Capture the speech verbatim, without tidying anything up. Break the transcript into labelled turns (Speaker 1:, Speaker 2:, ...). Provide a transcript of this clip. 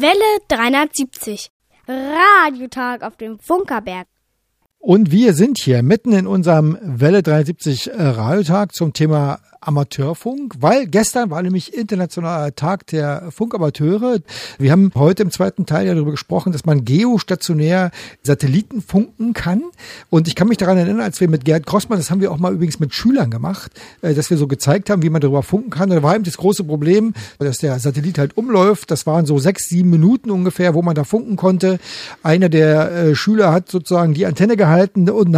Speaker 1: Welle dreihundertsiebzig. Radiotag auf dem Funkerberg.
Speaker 2: Und wir sind hier mitten in unserem Welle dreihundertsiebzig Radiotag zum Thema Amateurfunk, weil gestern war nämlich internationaler Tag der Funkamateure. Wir haben heute im zweiten Teil ja darüber gesprochen, dass man geostationär Satelliten funken kann. Und ich kann mich daran erinnern, als wir mit Gerd Grossmann, das haben wir auch mal übrigens mit Schülern gemacht, dass wir so gezeigt haben, wie man darüber funken kann. Und da war eben das große Problem, dass der Satellit halt umläuft. Das waren so sechs, sieben Minuten ungefähr, wo man da funken konnte. Einer der äh, Schüler hat sozusagen die Antenne gehalten und